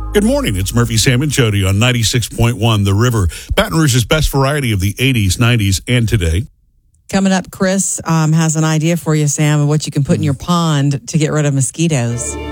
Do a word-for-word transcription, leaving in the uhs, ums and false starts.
Good morning. It's Murphy, Sam, and Jody on ninety-six point one The River. Baton Rouge's best variety of the eighties, nineties, and today. Coming up, Chris um, has an idea for you, Sam, of what you can put in your pond to get rid of mosquitoes.